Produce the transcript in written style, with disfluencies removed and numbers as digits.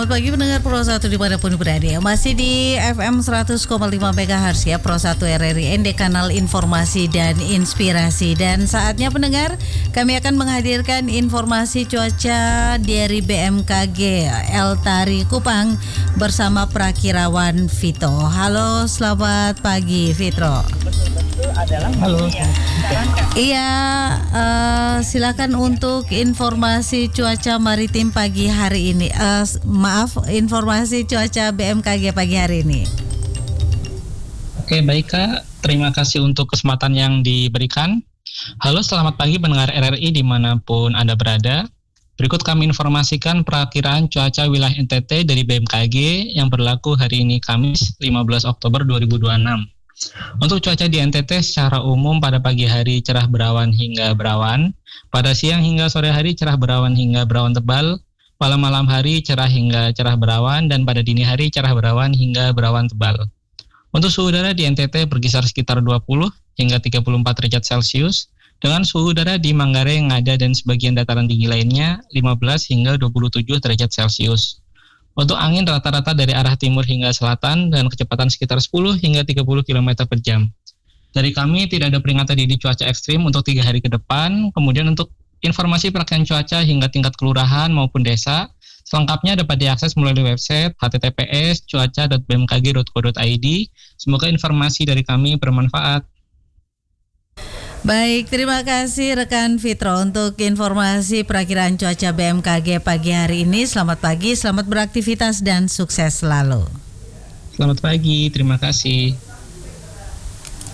Selamat pagi pendengar Pro 1 dimanapun berada. Masih di FM 100,5 MHz ya, Pro 1 RRI ND, kanal informasi dan inspirasi. Dan saatnya pendengar, kami akan menghadirkan informasi cuaca dari BMKG Eltari Kupang bersama Prakirawan Vito. Halo, selamat pagi Fitro. Halo. Iya, silakan untuk informasi cuaca maritim pagi hari ini. Informasi cuaca BMKG pagi hari ini. Oke, baik Kak. Terima kasih untuk kesempatan yang diberikan. Halo, selamat pagi pendengar RRI dimanapun Anda berada. Berikut kami informasikan perakiraan cuaca wilayah NTT dari BMKG yang berlaku hari ini Kamis 15 Oktober 2026. Untuk cuaca di NTT secara umum pada pagi hari cerah berawan hingga berawan, pada siang hingga sore hari cerah berawan hingga berawan tebal, pada malam hari cerah hingga cerah berawan, dan pada dini hari cerah berawan hingga berawan tebal. Untuk suhu udara di NTT berkisar sekitar 20 hingga 34 derajat Celcius, dengan suhu udara di Manggarai, Ngada, dan sebagian dataran tinggi lainnya 15 hingga 27 derajat Celcius. Untuk angin rata-rata dari arah timur hingga selatan dan kecepatan sekitar 10 hingga 30 km per jam. Dari kami tidak ada peringatan dini cuaca ekstrim untuk 3 hari ke depan. Kemudian untuk informasi perakiraan cuaca hingga tingkat kelurahan maupun desa, selengkapnya dapat diakses melalui website https://cuaca.bmkg.co.id. Semoga informasi dari kami bermanfaat. Baik, terima kasih rekan Fitro untuk informasi perakiraan cuaca BMKG pagi hari ini. Selamat pagi, selamat beraktivitas dan sukses selalu. Selamat pagi, terima kasih.